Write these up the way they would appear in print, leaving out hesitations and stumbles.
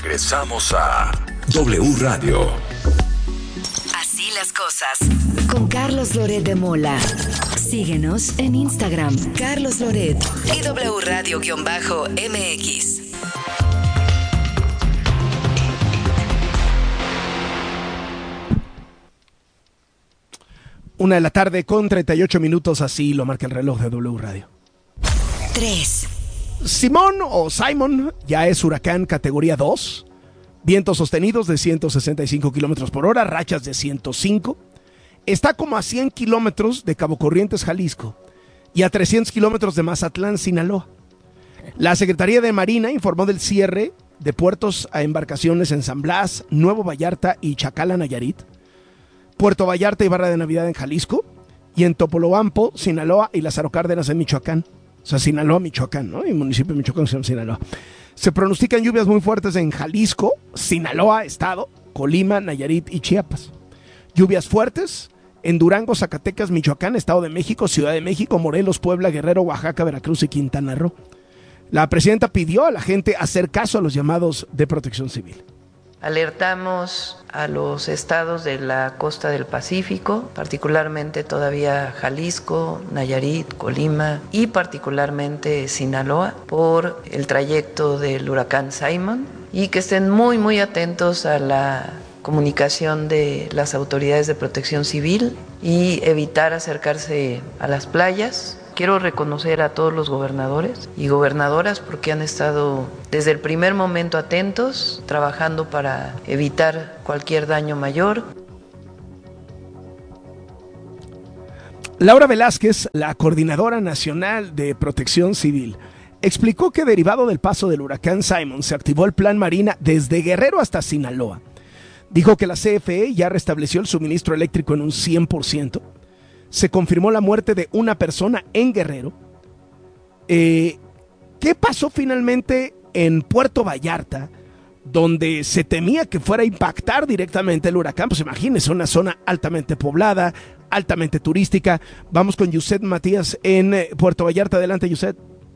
Regresamos a W Radio. Así las cosas. Con Carlos Loret de Mola. Síguenos en Instagram, Carlos Loret y W Radio-MX. Una de la tarde con 38 minutos, así lo marca el reloj de W Radio. 3. Simón ya es huracán categoría 2. Vientos sostenidos de 165 kilómetros por hora, rachas de 105. Está como a 100 kilómetros de Cabo Corrientes, Jalisco, y a 300 kilómetros de Mazatlán, Sinaloa. La Secretaría de Marina informó del cierre de puertos a embarcaciones en San Blas, Nuevo Vallarta y Chacala, Nayarit, Puerto Vallarta y Barra de Navidad en Jalisco, y en Topolobampo, Sinaloa y Lázaro Cárdenas en Michoacán. O sea, Sinaloa, Michoacán, ¿no? Y municipio de Michoacán se llama Sinaloa. Se pronostican lluvias muy fuertes en Jalisco, Sinaloa, Estado, Colima, Nayarit y Chiapas. Lluvias fuertes en Durango, Zacatecas, Michoacán, Estado de México, Ciudad de México, Morelos, Puebla, Guerrero, Oaxaca, Veracruz y Quintana Roo. La presidenta pidió a la gente hacer caso a los llamados de Protección Civil. Alertamos a los estados de la costa del Pacífico, particularmente todavía Jalisco, Nayarit, Colima y particularmente Sinaloa, por el trayecto del huracán Simon, y que estén muy atentos a la comunicación de las autoridades de Protección Civil y evitar acercarse a las playas. Quiero reconocer a todos los gobernadores y gobernadoras porque han estado desde el primer momento atentos, trabajando para evitar cualquier daño mayor. Laura Velázquez, la coordinadora nacional de Protección Civil, explicó que derivado del paso del huracán Simon se activó el Plan Marina desde Guerrero hasta Sinaloa. Dijo que la CFE ya restableció el suministro eléctrico en un 100%. Se confirmó la muerte de una persona en Guerrero. ¿Qué pasó finalmente en Puerto Vallarta, donde se temía que fuera a impactar directamente el huracán? Pues imagínense, una zona altamente poblada, altamente turística. Vamos con Yuset Matías en Puerto Vallarta. Adelante, Yuset.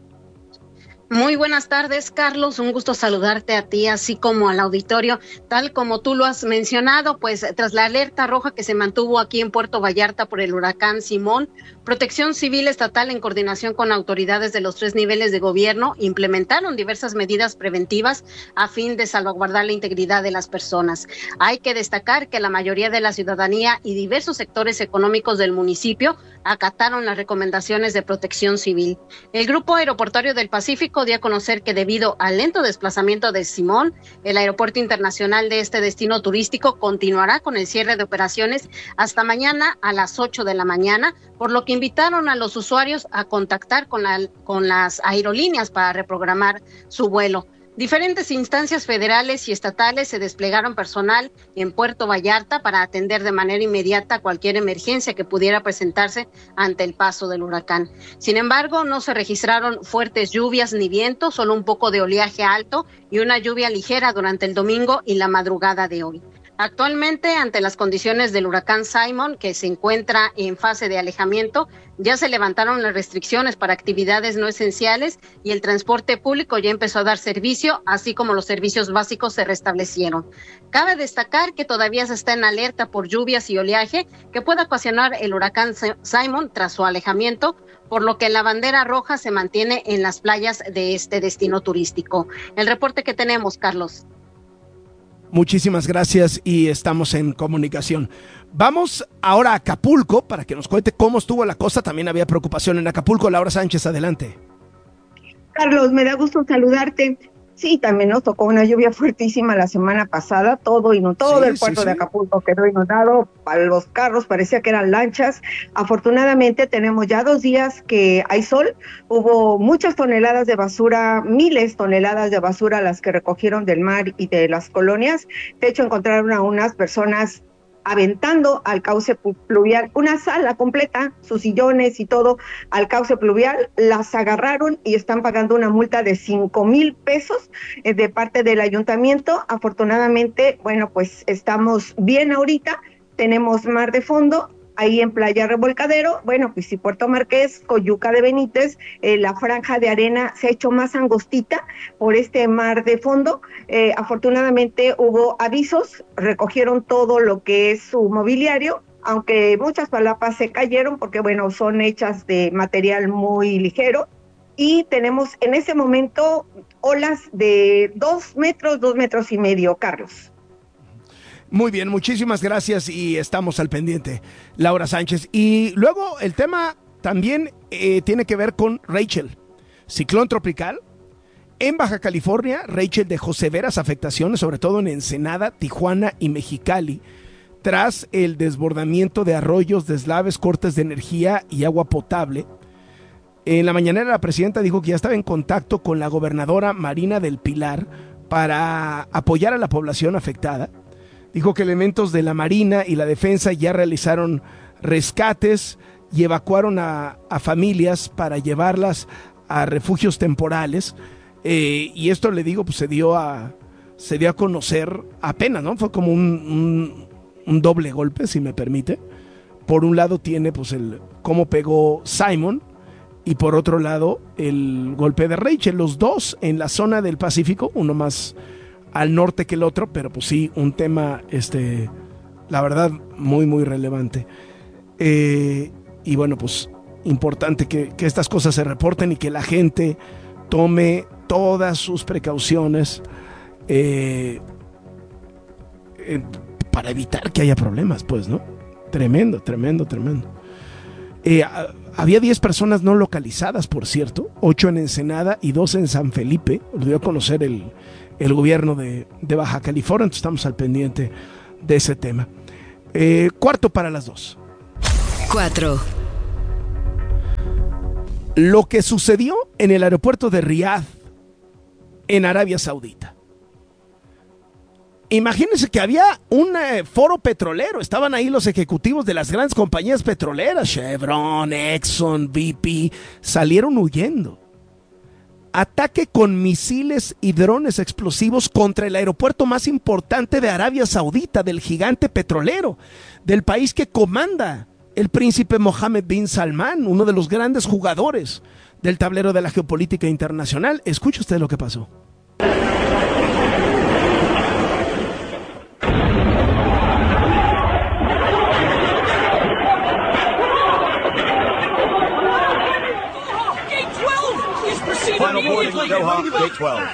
Muy buenas tardes, Carlos. Un gusto saludarte a ti, así como al auditorio. Tal como tú lo has mencionado, pues tras la alerta roja que se mantuvo aquí en Puerto Vallarta por el huracán Simón, Protección Civil Estatal, en coordinación con autoridades de los 3 niveles de gobierno, implementaron diversas medidas preventivas a fin de salvaguardar la integridad de las personas. Hay que destacar que la mayoría de la ciudadanía y diversos sectores económicos del municipio acataron las recomendaciones de Protección Civil. El Grupo Aeroportuario del Pacífico dio a conocer que debido al lento desplazamiento de Simón, el aeropuerto internacional de este destino turístico continuará con el cierre de operaciones hasta mañana a las 8 de la mañana, por lo que invitaron a los usuarios a contactar con las aerolíneas para reprogramar su vuelo. Diferentes instancias federales y estatales se desplegaron personal en Puerto Vallarta para atender de manera inmediata cualquier emergencia que pudiera presentarse ante el paso del huracán. Sin embargo, no se registraron fuertes lluvias ni viento, solo un poco de oleaje alto y una lluvia ligera durante el domingo y la madrugada de hoy. Actualmente, ante las condiciones del huracán Simon, que se encuentra en fase de alejamiento, ya se levantaron las restricciones para actividades no esenciales y el transporte público ya empezó a dar servicio, así como los servicios básicos se restablecieron. Cabe destacar que todavía se está en alerta por lluvias y oleaje que pueda ocasionar el huracán Simon tras su alejamiento, por lo que la bandera roja se mantiene en las playas de este destino turístico. El reporte que tenemos, Carlos. Muchísimas gracias y estamos en comunicación. Vamos ahora a Acapulco para que nos cuente cómo estuvo la cosa. También había preocupación en Acapulco. Laura Sánchez, adelante. Carlos, me da gusto saludarte. Sí, también nos tocó una lluvia fuertísima la semana pasada, todo el puerto de Acapulco quedó inundado, para los carros parecía que eran lanchas. Afortunadamente tenemos ya 2 días que hay sol, hubo muchas toneladas de basura, miles toneladas de basura las que recogieron del mar y de las colonias. De hecho, encontraron a unas personas aventando al cauce pluvial, una sala completa, sus sillones y todo al cauce pluvial, las agarraron y están pagando una multa de 5,000 pesos de parte del ayuntamiento. Afortunadamente, bueno, pues estamos bien ahorita, tenemos mar de fondo, ahí en Playa Revolcadero, bueno, pues sí, Puerto Marqués, Coyuca de Benítez, la franja de arena se ha hecho más angostita por este mar de fondo. Afortunadamente hubo avisos, recogieron todo lo que es su mobiliario, aunque muchas palapas se cayeron porque, bueno, son hechas de material muy ligero, y tenemos en ese momento olas de 2 metros, 2 metros y medio, Carlos. Muy bien, muchísimas gracias y estamos al pendiente, Laura Sánchez. Y luego el tema también tiene que ver con Rachel, ciclón tropical. En Baja California, Rachel dejó severas afectaciones, sobre todo en Ensenada, Tijuana y Mexicali, tras el desbordamiento de arroyos, deslaves, cortes de energía y agua potable. En la mañanera la presidenta dijo que ya estaba en contacto con la gobernadora Marina del Pilar para apoyar a la población afectada. Dijo que elementos de la Marina y la Defensa ya realizaron rescates y evacuaron a familias para llevarlas a refugios temporales. Y esto, le digo, pues se dio a conocer apenas, ¿no? Fue como un doble golpe, si me permite. Por un lado tiene pues cómo pegó Simon, y por otro lado el golpe de Rachel. Los dos en la zona del Pacífico, uno más al norte que el otro, pero pues sí, un tema, la verdad, muy, muy relevante. Y bueno, pues importante que estas cosas se reporten y que la gente tome todas sus precauciones para evitar que haya problemas, pues, ¿no? Tremendo, tremendo, tremendo. Había 10 personas no localizadas, por cierto, 8 en Ensenada y 2 en San Felipe. Lo dio a conocer el gobierno de Baja California, entonces estamos al pendiente de ese tema. Cuarto para las 2. 4. Lo que sucedió en el aeropuerto de Riad, en Arabia Saudita. Imagínense que había un foro petrolero, estaban ahí los ejecutivos de las grandes compañías petroleras, Chevron, Exxon, BP, salieron huyendo. Ataque con misiles y drones explosivos contra el aeropuerto más importante de Arabia Saudita, del gigante petrolero, del país que comanda el príncipe Mohammed bin Salman, uno de los grandes jugadores del tablero de la geopolítica internacional. Escuche usted lo que pasó. Final boarding, Doha, gate 12.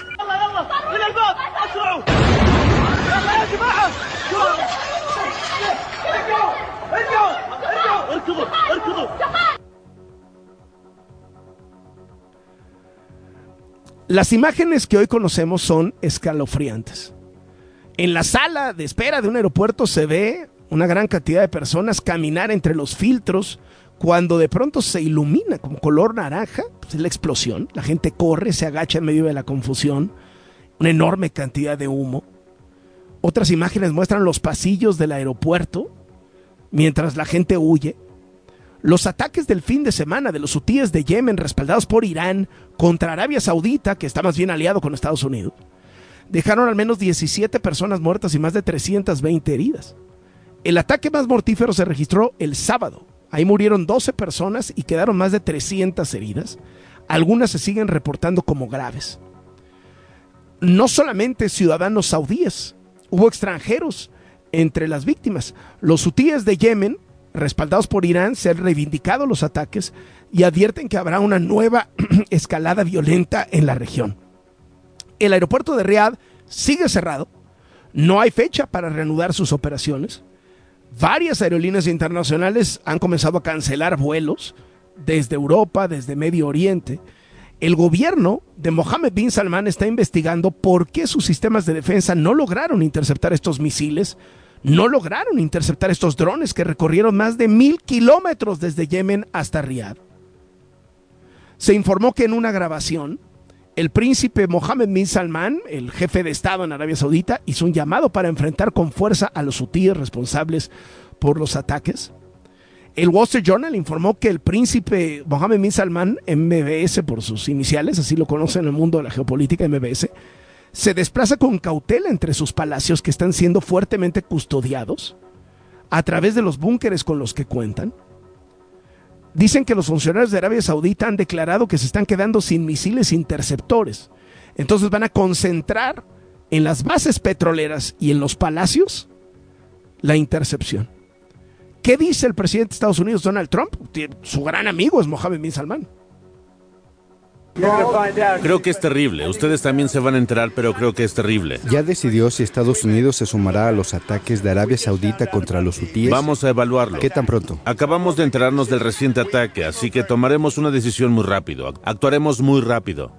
Las imágenes que hoy conocemos son escalofriantes. En la sala de espera de un aeropuerto se ve una gran cantidad de personas caminar entre los filtros. Cuando de pronto se ilumina como color naranja, pues es la explosión. La gente corre, se agacha en medio de la confusión. Una enorme cantidad de humo. Otras imágenes muestran los pasillos del aeropuerto mientras la gente huye. Los ataques del fin de semana de los hutíes de Yemen, respaldados por Irán, contra Arabia Saudita, que está más bien aliado con Estados Unidos, dejaron al menos 17 personas muertas y más de 320 heridas. El ataque más mortífero se registró el sábado. Ahí murieron 12 personas y quedaron más de 300 heridas. Algunas se siguen reportando como graves. No solamente ciudadanos saudíes, hubo extranjeros entre las víctimas. Los hutíes de Yemen, respaldados por Irán, se han reivindicado los ataques y advierten que habrá una nueva escalada violenta en la región. El aeropuerto de Riad sigue cerrado. No hay fecha para reanudar sus operaciones. Varias aerolíneas internacionales han comenzado a cancelar vuelos desde Europa, desde Medio Oriente. El gobierno de Mohammed bin Salman está investigando por qué sus sistemas de defensa no lograron interceptar estos misiles, no lograron interceptar estos drones que recorrieron más de 1,000 kilómetros desde Yemen hasta Riad. Se informó que en una grabación, el príncipe Mohammed bin Salman, el jefe de Estado en Arabia Saudita, hizo un llamado para enfrentar con fuerza a los hutíes responsables por los ataques. El Wall Street Journal informó que el príncipe Mohammed bin Salman, MBS por sus iniciales, así lo conocen en el mundo de la geopolítica, MBS, se desplaza con cautela entre sus palacios que están siendo fuertemente custodiados. a través de los búnkeres con los que cuentan. Dicen que los funcionarios de Arabia Saudita han declarado que se están quedando sin misiles interceptores. Entonces van a concentrar en las bases petroleras y en los palacios la intercepción. ¿Qué dice el presidente de Estados Unidos, Donald Trump? Su gran amigo es Mohammed bin Salman. Creo que es terrible. Ustedes también se van a enterar, pero creo que es terrible. ¿Ya decidió si Estados Unidos se sumará a los ataques de Arabia Saudita contra los hutíes? Vamos a evaluarlo. ¿Qué tan pronto? Acabamos de enterarnos del reciente ataque, así que tomaremos una decisión muy rápido. Actuaremos muy rápido.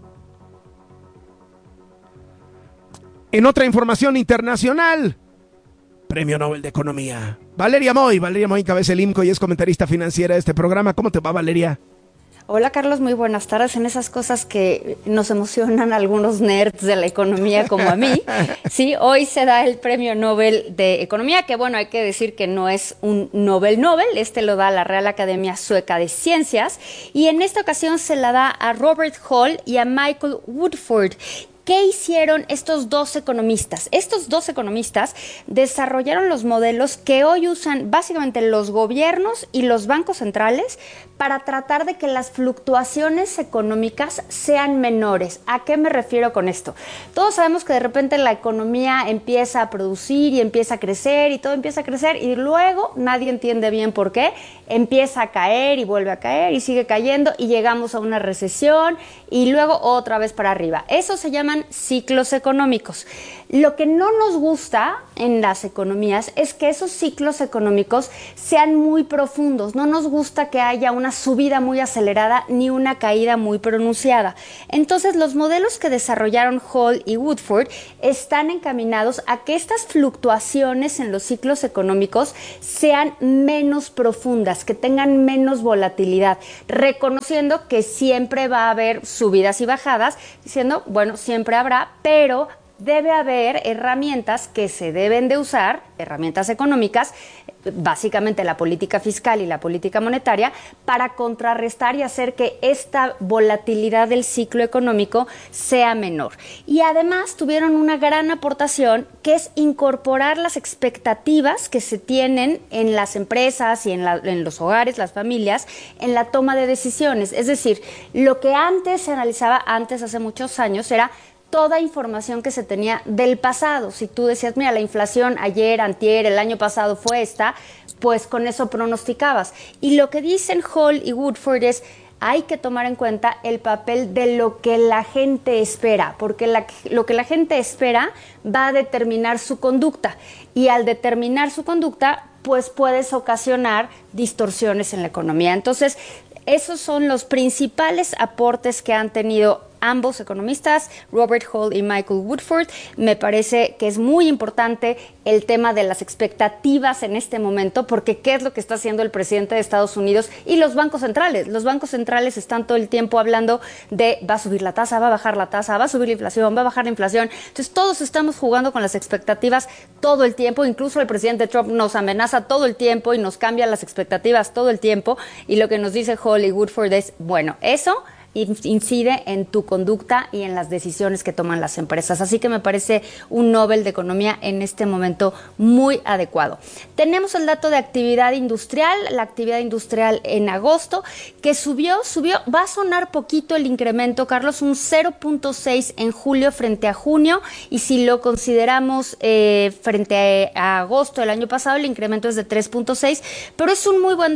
En otra información internacional, Premio Nobel de Economía. Valeria Moy encabeza el IMCO y es comentarista financiera de este programa. ¿Cómo te va, Valeria? Hola Carlos, muy buenas tardes. En esas cosas que nos emocionan a algunos nerds de la economía como a mí, sí, hoy se da el Premio Nobel de Economía, que bueno, hay que decir que no es un Nobel, este lo da la Real Academia Sueca de Ciencias, y en esta ocasión se la da a Robert Hall y a Michael Woodford. ¿Qué hicieron estos dos economistas? Estos dos economistas desarrollaron los modelos que hoy usan básicamente los gobiernos y los bancos centrales para tratar de que las fluctuaciones económicas sean menores. ¿A qué me refiero con esto? Todos sabemos que de repente la economía empieza a producir y empieza a crecer y todo empieza a crecer y luego nadie entiende bien por qué. Empieza a caer y vuelve a caer y sigue cayendo y llegamos a una recesión y luego otra vez para arriba. Eso se llaman ciclos económicos. Lo que no nos gusta en las economías es que esos ciclos económicos sean muy profundos. No nos gusta que haya una subida muy acelerada ni una caída muy pronunciada. Entonces, los modelos que desarrollaron Hall y Woodford están encaminados a que estas fluctuaciones en los ciclos económicos sean menos profundas, que tengan menos volatilidad, reconociendo que siempre va a haber subidas y bajadas, diciendo, bueno, siempre habrá, pero debe haber herramientas que se deben de usar, herramientas económicas, básicamente la política fiscal y la política monetaria, para contrarrestar y hacer que esta volatilidad del ciclo económico sea menor. Y además tuvieron una gran aportación, que es incorporar las expectativas que se tienen en las empresas y en los hogares, las familias, en la toma de decisiones. Es decir, lo que antes se analizaba, hace muchos años, era toda información que se tenía del pasado. Si tú decías, mira, la inflación ayer, antier, el año pasado fue esta, pues con eso pronosticabas. Y lo que dicen Hall y Woodford es, hay que tomar en cuenta el papel de lo que la gente espera, porque lo que la gente espera va a determinar su conducta. Y al determinar su conducta, pues puedes ocasionar distorsiones en la economía. Entonces, esos son los principales aportes que han tenido ambos economistas, Robert Hall y Michael Woodford. Me parece que es muy importante el tema de las expectativas en este momento, porque ¿qué es lo que está haciendo el presidente de Estados Unidos y los bancos centrales? Los bancos centrales están todo el tiempo hablando de va a subir la tasa, va a bajar la tasa, va a subir la inflación, va a bajar la inflación. Entonces todos estamos jugando con las expectativas todo el tiempo. Incluso el presidente Trump nos amenaza todo el tiempo y nos cambia las expectativas todo el tiempo. Y lo que nos dice Hall y Woodford es, bueno, eso incide en tu conducta y en las decisiones que toman las empresas. Así que me parece un Nobel de Economía en este momento muy adecuado. Tenemos el dato de actividad industrial, la actividad industrial en agosto, que subió, va a sonar poquito el incremento, Carlos, un 0.6 en julio frente a junio, y si lo consideramos frente a agosto del año pasado, el incremento es de 3.6, pero es un muy buen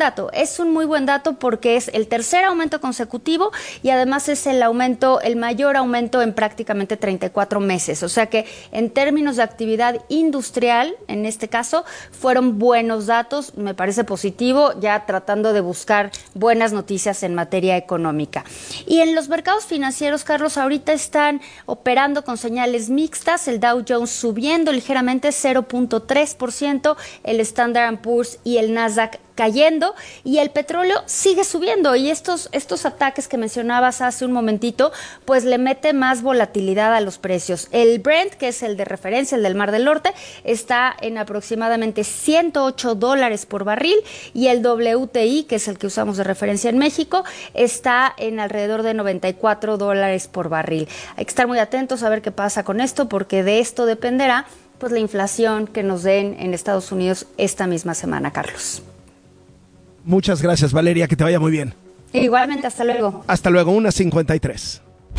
dato porque es el tercer aumento consecutivo y además es el mayor aumento en prácticamente 34 meses. O sea que en términos de actividad industrial, en este caso, fueron buenos datos, me parece positivo, ya tratando de buscar buenas noticias en materia económica. Y en los mercados financieros, Carlos, ahorita están operando con señales mixtas, el Dow Jones subiendo ligeramente 0.3%, el Standard & Poor's y el Nasdaq cayendo, y el petróleo sigue subiendo, y estos ataques que mencionabas hace un momentito, pues le mete más volatilidad a los precios. El Brent, que es el de referencia, el del Mar del Norte, está en aproximadamente $108 por barril, y el WTI, que es el que usamos de referencia en México, está en alrededor de $94 por barril. Hay que estar muy atentos a ver qué pasa con esto, porque de esto dependerá pues la inflación que nos den en Estados Unidos esta misma semana, Carlos. Muchas gracias, Valeria, que te vaya muy bien. Igualmente, hasta luego. Hasta luego, 1:53.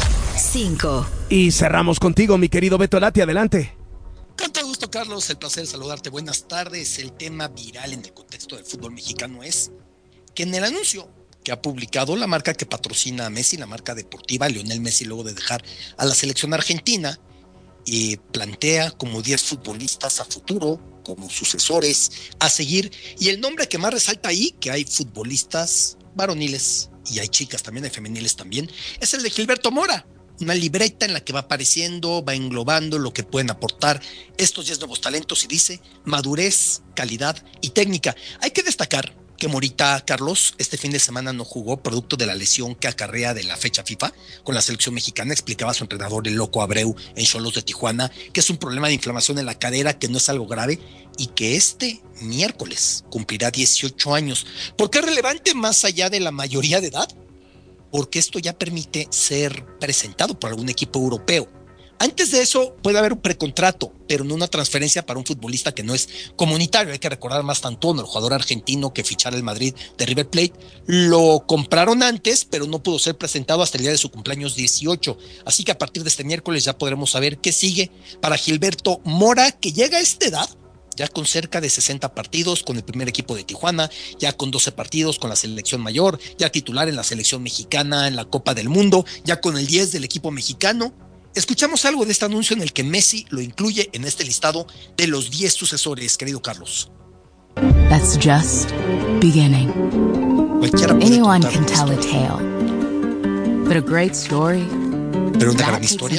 5. Y cerramos contigo, mi querido Beto Lati, adelante. Con todo gusto, Carlos, el placer de saludarte. Buenas tardes. El tema viral en el contexto del fútbol mexicano es que en el anuncio que ha publicado la marca que patrocina a Messi, la marca deportiva Lionel Messi, luego de dejar a la selección argentina, plantea como 10 futbolistas a futuro, como sucesores a seguir, y el nombre que más resalta ahí, que hay futbolistas varoniles y hay chicas también, hay femeniles también, es el de Gilberto Mora. Una libreta en la que va apareciendo, va englobando lo que pueden aportar estos 10 nuevos talentos y dice madurez, calidad y técnica. Hay que destacar que Morita, Carlos, este fin de semana no jugó producto de la lesión que acarrea de la fecha FIFA con la selección mexicana. Explicaba su entrenador, el Loco Abreu, en Xolos de Tijuana, que es un problema de inflamación en la cadera, que no es algo grave y que este miércoles cumplirá 18 años. ¿Por qué es relevante más allá de la mayoría de edad? Porque esto ya permite ser presentado por algún equipo europeo. Antes de eso puede haber un precontrato, pero no una transferencia para un futbolista que no es comunitario. Hay que recordar más Tantuono, el jugador argentino que fichara el Madrid de River Plate. Lo compraron antes, pero no pudo ser presentado hasta el día de su cumpleaños 18. Así que a partir de este miércoles ya podremos saber qué sigue para Gilberto Mora, que llega a esta edad ya con cerca de 60 partidos con el primer equipo de Tijuana, ya con 12 partidos con la selección mayor, ya titular en la selección mexicana, en la Copa del Mundo, ya con el 10 del equipo mexicano. Escuchamos algo de este anuncio en el que Messi lo incluye en este listado de los 10 sucesores, querido Carlos. That's just beginning. Anyone can tell a tale, but a great story, pero una gran historia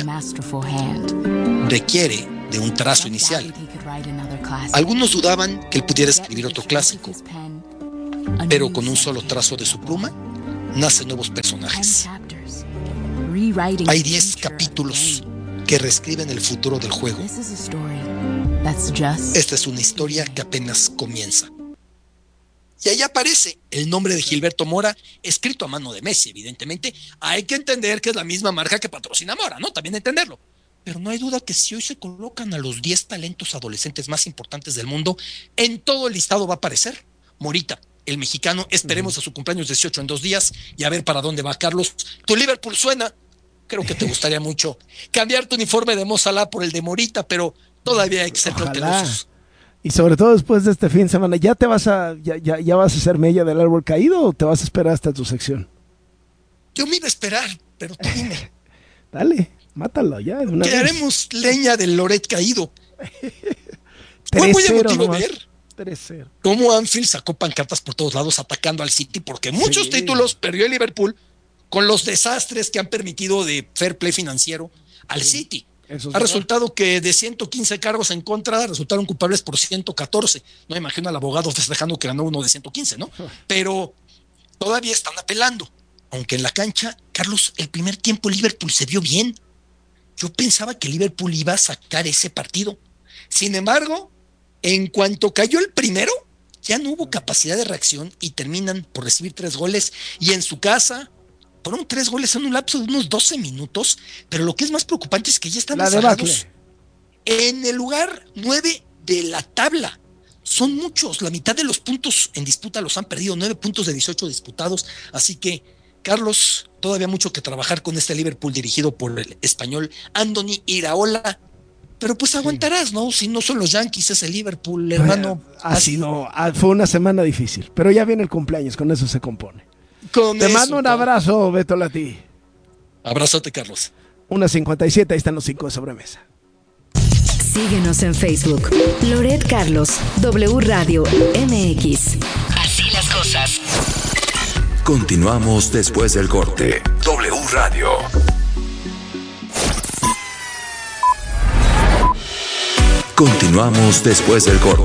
requiere de un trazo inicial. Algunos dudaban que él pudiera escribir otro clásico, pero con un solo trazo de su pluma nacen nuevos personajes. Hay 10 capítulos que reescriben el futuro del juego. Esta es una historia que apenas comienza. Y ahí aparece el nombre de Gilberto Mora, escrito a mano de Messi, evidentemente. Hay que entender que es la misma marca que patrocina a Mora, ¿no? También entenderlo. Pero no hay duda que si hoy se colocan a los 10 talentos adolescentes más importantes del mundo, en todo el listado va a aparecer Morita, el mexicano. Esperemos a su cumpleaños 18 en 2 días y a ver para dónde va, Carlos. Tu Liverpool suena. Creo que te gustaría mucho cambiar tu uniforme de Mo Salah por el de Morita, pero todavía hay que ser cautelosos. Y sobre todo después de este fin de semana, ¿ya vas a ser mella del árbol caído o te vas a esperar hasta tu sección? Yo me iba a esperar, pero tú dime. Dale, mátalo ya. Que haremos leña del Loret caído. Fue muy emotivo ver 3-0. cómo Anfield sacó pancartas por todos lados atacando al City, porque muchos títulos perdió el Liverpool con los desastres que han permitido de fair play financiero al City. Ha resultado que de 115 cargos en contra resultaron culpables por 114. No me imagino al abogado festejando que ganó uno de 115, ¿no? Pero todavía están apelando. Aunque en la cancha, Carlos, el primer tiempo Liverpool se vio bien. Yo pensaba que Liverpool iba a sacar ese partido. Sin embargo, en cuanto cayó el primero, ya no hubo capacidad de reacción y terminan por recibir 3 goles. Y en su casa fueron 3 goles en un lapso de unos 12 minutos, pero lo que es más preocupante es que ya están rezagados en el lugar 9 de la tabla. Son muchos, la mitad de los puntos en disputa los han perdido, 9 puntos de 18 disputados, así que, Carlos, todavía mucho que trabajar con este Liverpool dirigido por el español Andoni Iraola, pero pues aguantarás, ¿no? Si no son los Yankees, es el Liverpool, hermano. Así no, fue una semana difícil, pero ya viene el cumpleaños, con eso se compone. Te mando un abrazo, Beto Lati. Abrazote, Carlos. 1:57, ahí están los 5 de sobremesa. Síguenos en Facebook. Loret Carlos, W Radio MX. Así las cosas. Continuamos después del corte. W Radio. Continuamos después del corte.